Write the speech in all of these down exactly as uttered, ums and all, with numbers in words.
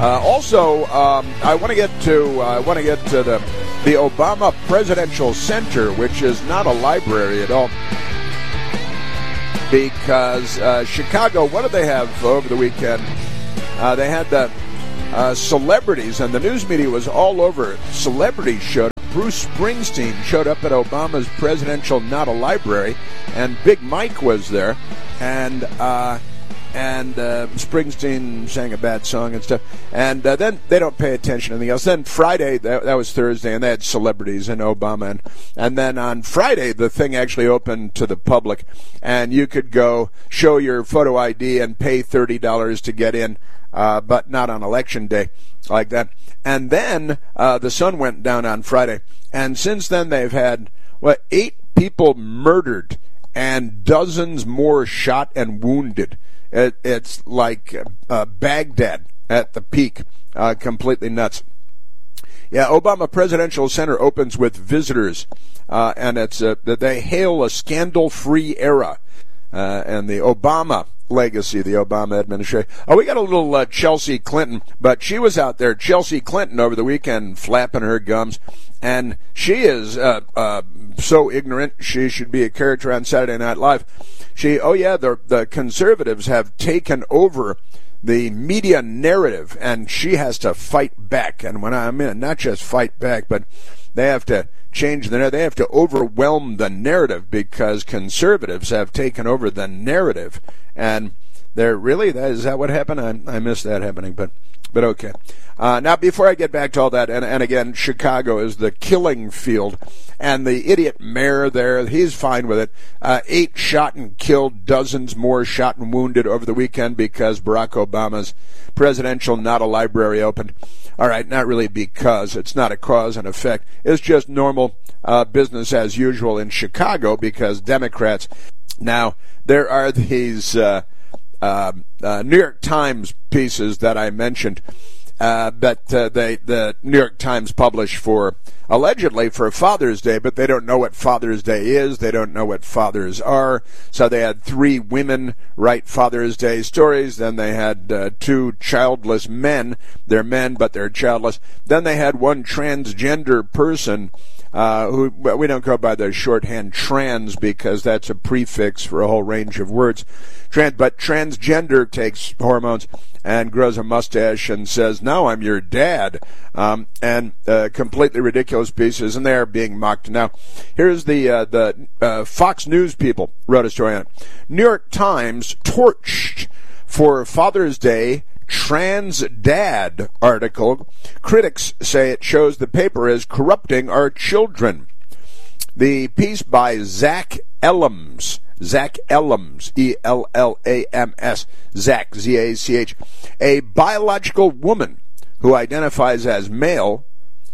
Uh, also, um, I want to get to uh, I want to get to the the Obama Presidential Center, which is not a library at all, because uh, Chicago. What did they have over the weekend? Uh, they had the uh, celebrities, and the news media was all over it. Celebrities showed up. Bruce Springsteen showed up at Obama's presidential, not a library, and Big Mike was there, and uh, and uh, Springsteen sang a bad song and stuff. And uh, then they don't pay attention to anything else. Then Friday, that, that was Thursday, and they had celebrities and Obama. And, and then on Friday, the thing actually opened to the public, and you could go show your photo I D and pay thirty dollars to get in, uh, but not on Election Day like that. And then uh, the sun went down on Friday. And since then, they've had, what, eight people murdered and dozens more shot and wounded. It, it's like uh, Baghdad at the peak, uh, completely nuts. Yeah, Obama Presidential Center opens with visitors, uh, and it's uh, they hail a scandal-free era, uh, and the Obama legacy, the Obama administration. Oh, we got a little uh, Chelsea Clinton, but she was out there, Chelsea Clinton, over the weekend, flapping her gums, and she is uh, uh, so ignorant. She should be a character on Saturday Night Live. She, oh yeah, the the conservatives have taken over the media narrative, and she has to fight back. And when I mean not just fight back, but they have to change the narrative. They have to overwhelm the narrative because conservatives have taken over the narrative. And they're really, that is that what happened? I, I missed that happening, but but okay. Uh, now, before I get back to all that, and, and again, Chicago is the killing field, and the idiot mayor there, he's fine with it. Uh, eight shot and killed, dozens more shot and wounded over the weekend because Barack Obama's presidential, not a library, opened. All right, not really because. It's not a cause and effect. It's just normal uh, business as usual in Chicago because Democrats. Now, there are these uh, uh, uh, New York Times pieces that I mentioned uh, that uh, they, the New York Times published for, allegedly for Father's Day, but they don't know what Father's Day is. They don't know what fathers are. So they had three women write Father's Day stories. Then they had uh, two childless men. They're men, but they're childless. Then they had one transgender person Uh, who we don't go by the shorthand trans because that's a prefix for a whole range of words. Trans, but transgender takes hormones and grows a mustache and says, "Now I'm your dad," um, and uh, completely ridiculous pieces, and they're being mocked. Now, here's the uh, the uh, Fox News people wrote a story on it. New York Times torched for Father's Day trans dad article. Critics say it shows the paper is corrupting our children. The piece by Zach Ellams, Zach Ellams, E L L A M S, Zach, Z A C H, a biological woman who identifies as male,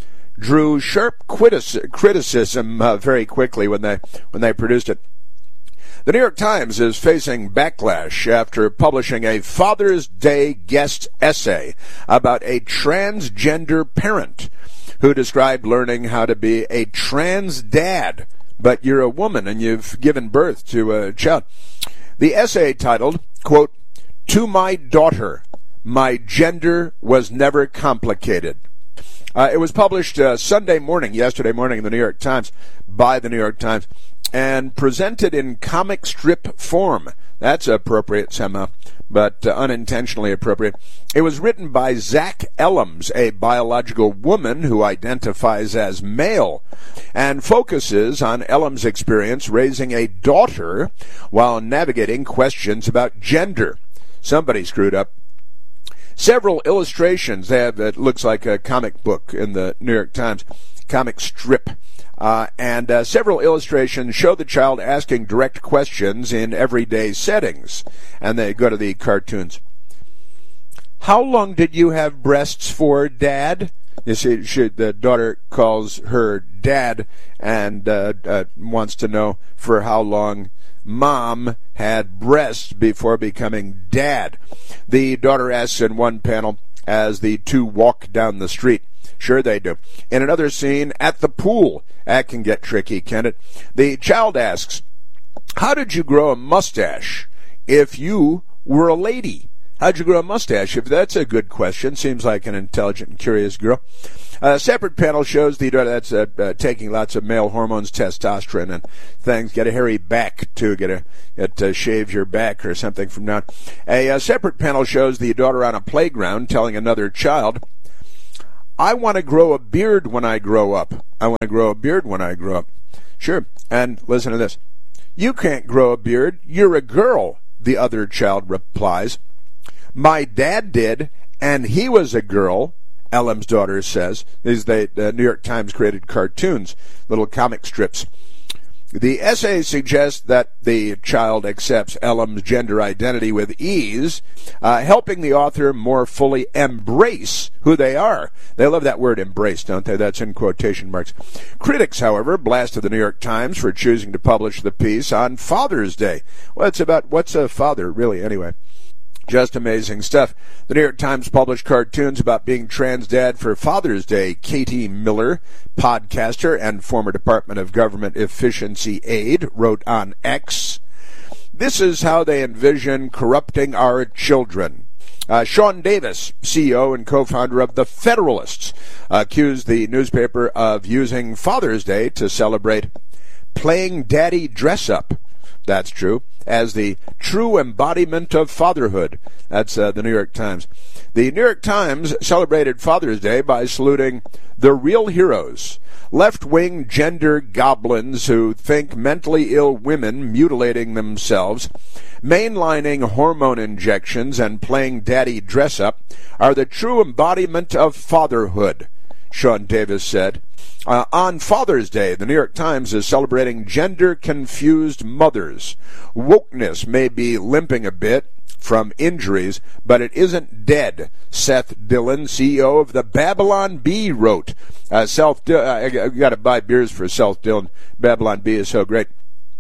drew sharp criticism uh, very quickly when they when they produced it. The New York Times is facing backlash after publishing a Father's Day guest essay about a transgender parent who described learning how to be a trans dad, but you're a woman and you've given birth to a child. The essay titled, quote, "To my daughter, my gender was never complicated." Uh, it was published uh, Sunday morning, yesterday morning in the New York Times, by the New York Times, and presented in comic strip form. That's appropriate somehow, but uh, unintentionally appropriate. It was written by Zach Ellams, a biological woman who identifies as male, and focuses on Ellams' experience raising a daughter while navigating questions about gender. Somebody screwed up. Several illustrations. They have, it looks like a comic book in the New York Times, comic strip. Uh, and uh, several illustrations show the child asking direct questions in everyday settings. And they go to the cartoons. "How long did you have breasts for, Dad?" You see, she, the daughter calls her dad and uh, uh, wants to know for how long Mom had breasts before becoming dad. The daughter asks in one panel as the two walk down the street. Sure they do. In another scene, at the pool. That can get tricky, can it? The child asks, "How did you grow a mustache if you were a lady?" How'd you grow a mustache? If that's a good question, seems like an intelligent and curious girl. A separate panel shows the daughter that's uh, uh, taking lots of male hormones, testosterone, and things. Get a hairy back too. Get a get uh, shave your back or something from now. A, a separate panel shows the daughter on a playground telling another child, "I want to grow a beard when I grow up. I want to grow a beard when I grow up." Sure. And listen to this. "You can't grow a beard. You're a girl," the other child replies. "My dad did, and he was a girl," Elam's daughter says. These the uh, New York Times created cartoons, little comic strips. The essay suggests that the child accepts Elam's gender identity with ease, uh, helping the author more fully embrace who they are. They love that word embrace, don't they? That's in quotation marks. Critics, however, blasted the New York Times for choosing to publish the piece on Father's Day. Well, it's about what's a father, really, anyway. Just amazing stuff. The New York Times published cartoons about being trans dad for Father's Day. Katie Miller, podcaster and former Department of Government efficiency aide, wrote on X, "This is how they envision corrupting our children." Uh, Sean Davis, C E O and co-founder of The Federalists, accused the newspaper of using Father's Day to celebrate playing daddy dress-up. That's true. As the true embodiment of fatherhood. That's uh, the New York Times. The New York Times celebrated Father's Day by saluting the real heroes, left-wing gender goblins who think mentally ill women mutilating themselves, mainlining hormone injections, and playing daddy dress-up are the true embodiment of fatherhood, Sean Davis said. Uh, on Father's Day, the New York Times is celebrating gender-confused mothers. Wokeness may be limping a bit from injuries, but it isn't dead, Seth Dillon, C E O of the Babylon Bee, wrote. Uh, Self, uh, I got to buy beers for Seth Dillon. Babylon Bee is so great.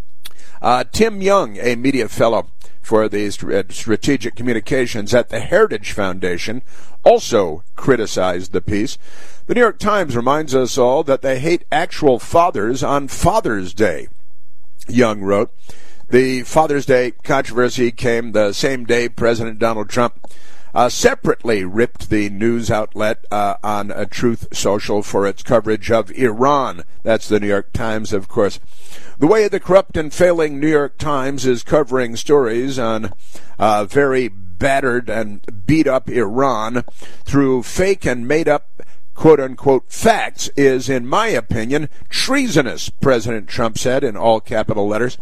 Uh, Tim Young, a media fellow for the strategic communications at the Heritage Foundation, also criticized the piece. The New York Times reminds us all that they hate actual fathers on Father's Day, Young wrote. The Father's Day controversy came the same day President Donald Trump uh, separately ripped the news outlet uh, on uh, Truth Social for its coverage of Iran. That's the New York Times, of course. The way the corrupt and failing New York Times is covering stories on uh, very battered and beat-up Iran through fake and made-up quote-unquote facts is, in my opinion, treasonous, President Trump said in all capital letters.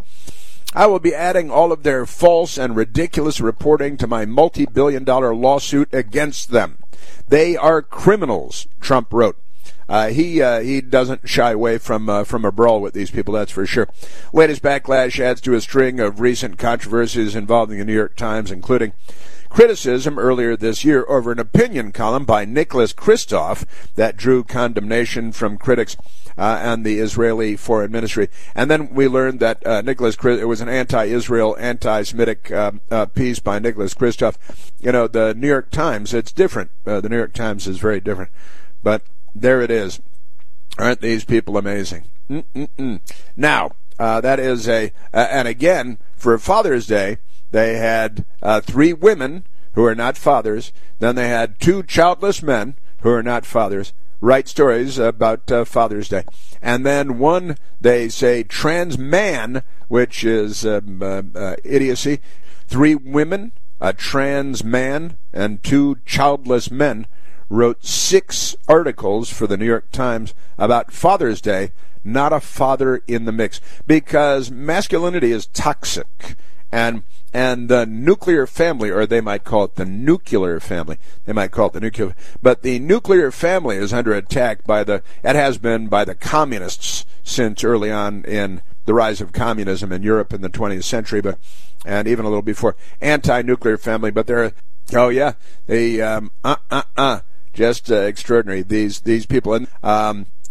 I will be adding all of their false and ridiculous reporting to my multi-billion dollar lawsuit against them. They are criminals, Trump wrote. Uh, he uh, he doesn't shy away from uh, from a brawl with these people, that's for sure. Latest backlash adds to a string of recent controversies involving the New York Times, including criticism earlier this year over an opinion column by Nicholas Kristof that drew condemnation from critics uh, and the Israeli Foreign Ministry. And then we learned that uh, Nicholas Christ- it was an anti-Israel, anti-Semitic uh, uh, piece by Nicholas Kristof. You know, the New York Times, it's different. Uh, the New York Times is very different. But there it is. Aren't these people amazing? Mm-mm-mm. Now, uh, that is a, uh, and again, for Father's Day, they had uh, three women who are not fathers. Then they had two childless men who are not fathers write stories about uh, Father's Day. And then one, they say, trans man, which is um, uh, uh, idiocy. Three women, a trans man, and two childless men wrote six articles for the New York Times about Father's Day, not a father in the mix, because masculinity is toxic. And and the nuclear family, or they might call it the nuclear family, they might call it the nuclear, but the nuclear family is under attack by the, it has been by the communists since early on in the rise of communism in Europe in the twentieth century, but and even a little before, anti-nuclear family, but they're, oh yeah, they, um, uh, uh, uh, just uh, extraordinary, these, these people. And, um,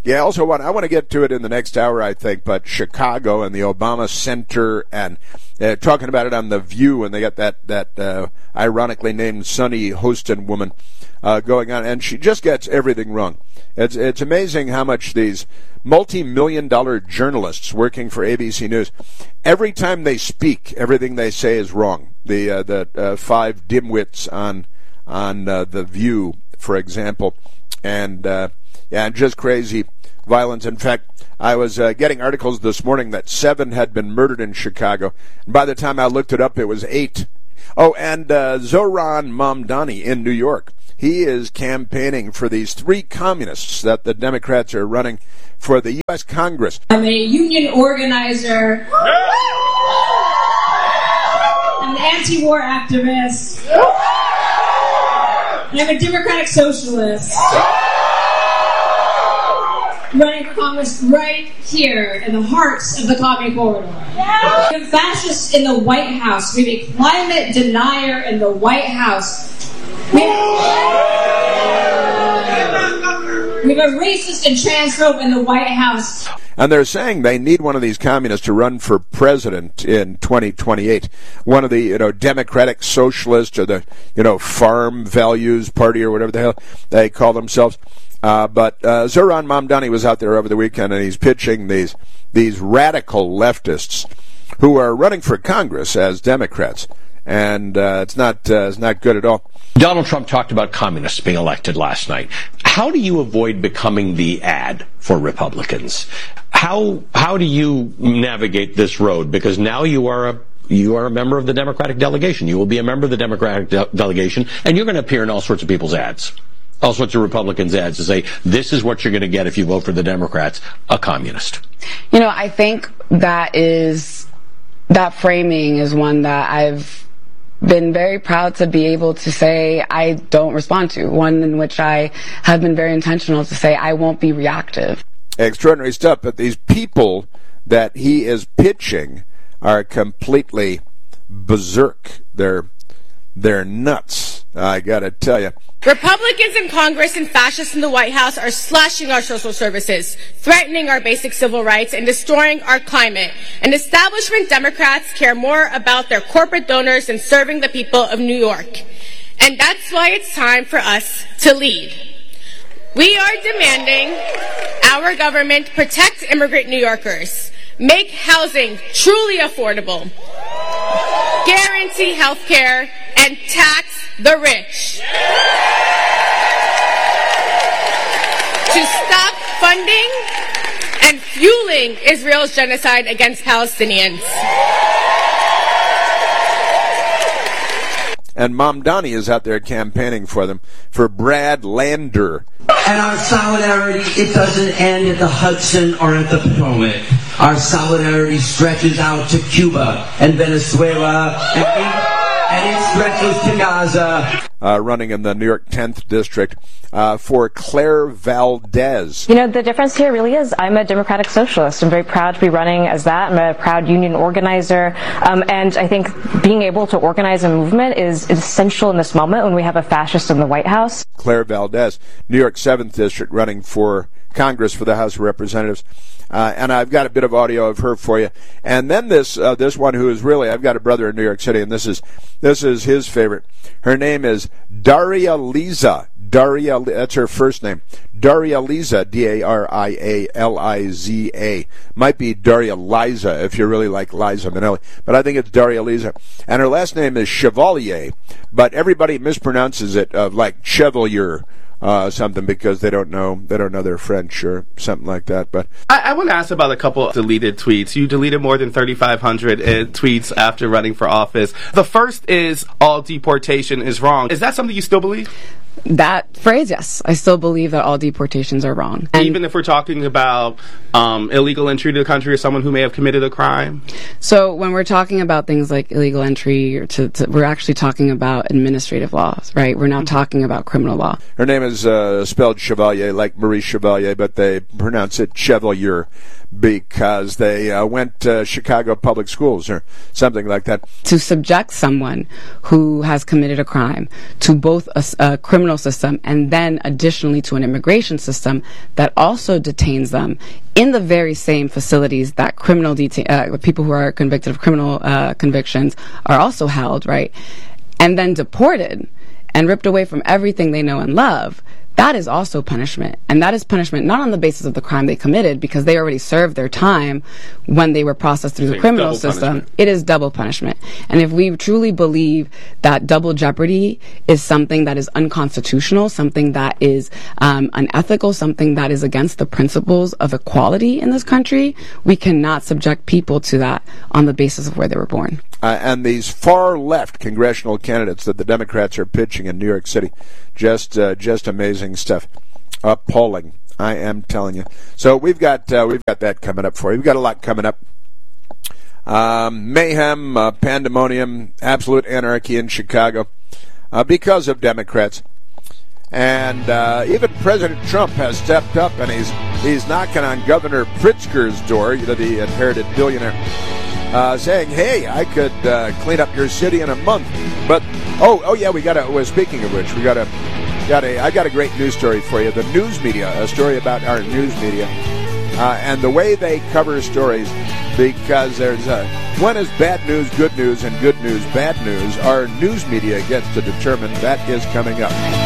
Yeah, also want I want to get to it in the next hour, I think, but Chicago and the Obama Center and uh, talking about it on The View, and they got that, that uh, ironically named Sunny Hostin woman uh, going on, and she just gets everything wrong. It's, it's amazing how much these multi-million dollar journalists working for A B C News, every time they speak, everything they say is wrong. The, uh, the uh, five dimwits on, on uh, The View, for example, and... Uh, Yeah, just crazy violence. In fact, I was uh, getting articles this morning that seven had been murdered in Chicago. And by the time I looked it up, it was eight. Oh, and uh, Zohran Mamdani in New York. He is campaigning for these three communists that the Democrats are running for the U S Congress. I'm a union organizer. I'm an anti-war activist. And I'm a democratic socialist. Running for Congress right here in the hearts of the Commie Corridor. Yeah. We have fascists in the White House. We have a climate denier in the White House. We have, we have a racist and transphobe in the White House. And they're saying they need one of these communists to run for president in twenty twenty-eight. One of the, you know, Democratic Socialists or the, you know, Farm Values Party or whatever the hell they call themselves. Uh, but uh, Zohran Mamdani was out there over the weekend, and he's pitching these these radical leftists who are running for Congress as Democrats, and uh, it's not uh, it's not good at all. Donald Trump talked about communists being elected last night. How do you avoid becoming the ad for Republicans? How how do you navigate this road? Because now you are a You are a member of the Democratic delegation. You will be a member of the Democratic de- delegation, and you're going to appear in all sorts of people's ads. All sorts of Republicans' ads to say, this is what you're going to get if you vote for the Democrats, a communist. You know, I think that is, that framing is one that I've been very proud to be able to say I don't respond to, one in which I have been very intentional to say I won't be reactive. Extraordinary stuff, but these people that he is pitching are completely berserk. They're, they're nuts, I gotta tell you. Republicans in Congress and fascists in the White House are slashing our social services, threatening our basic civil rights, and destroying our climate. And establishment Democrats care more about their corporate donors than serving the people of New York. And that's why it's time for us to lead. We are demanding our government protect immigrant New Yorkers, make housing truly affordable, guarantee health care, and tax the rich. To stop funding and fueling Israel's genocide against Palestinians. And Mamdani is out there campaigning for them, for Brad Lander. And our solidarity, it doesn't end at the Hudson or at the Potomac. Our solidarity stretches out to Cuba and Venezuela, and it, and it stretches to Gaza. Uh, running in the New York tenth District uh, for Claire Valdez. You know, the difference here really is I'm a Democratic Socialist. I'm very proud to be running as that. I'm a proud union organizer. Um, and I think being able to organize a movement is essential in this moment when we have a fascist in the White House. Claire Valdez, New York seventh District, running for Congress for the House of Representatives. Uh, and I've got a bit of audio of her for you. And then this uh, this one who is really, I've got a brother in New York City, and this is this is his favorite. Her name is Daria Liza. Daria, that's her first name. Daria Liza, D A R I A L I Z A. Might be Daria Liza if you really like Liza Minnelli, but I think it's Daria Liza. And her last name is Chevalier, but everybody mispronounces it uh, like Chevalier. Uh, something because they don't know they don't know their French or something like that. But I, I want to ask about a couple of deleted tweets. You deleted more than thirty-five hundred uh, tweets after running for office. The first is all deportation is wrong. Is that something you still believe? That phrase, yes. I still believe that all deportations are wrong. And even if we're talking about um, illegal entry to the country or someone who may have committed a crime? So when we're talking about things like illegal entry, or to, to, we're actually talking about administrative laws, right? We're not mm-hmm. talking about criminal law. Her name is uh, spelled Chevalier, like Marie Chevalier, but they pronounce it Chevalier because they uh, went to Chicago public schools or something like that. To subject someone who has committed a crime to both a, a criminal system and then additionally to an immigration system that also detains them in the very same facilities that criminal detain uh, people who are convicted of criminal uh, convictions are also held, right? And then deported and ripped away from everything they know and love. That is also punishment. And that is punishment not on the basis of the crime they committed, because they already served their time when they were processed through the criminal system. Punishment. It is double punishment. And if we truly believe that double jeopardy is something that is unconstitutional, something that is um, unethical, something that is against the principles of equality in this country, we cannot subject people to that on the basis of where they were born. Uh, and these far-left congressional candidates that the Democrats are pitching in New York City, just uh, just amazing stuff, appalling. I am telling you. So we've got uh, we've got that coming up for you. We've got a lot coming up. Um, mayhem, uh, pandemonium, absolute anarchy in Chicago uh, because of Democrats, and uh, even President Trump has stepped up and he's he's knocking on Governor Pritzker's door, you know, the inherited billionaire. Uh, saying, "Hey, I could uh, clean up your city in a month." But oh, oh yeah, we got a. Well, speaking of which, we got a, got a. I got a great news story for you. The news media, a story about our news media, uh, and the way they cover stories. Because there's a, when is bad news good news and good news bad news? Our news media gets to determine. That is coming up.